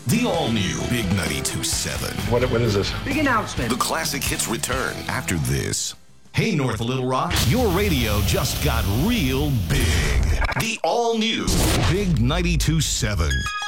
The all-new Big 92.7. What is this? Big announcement. The classic hits return after this. Hey, North Little Rock, your radio just got real big. The all-new Big 92.7.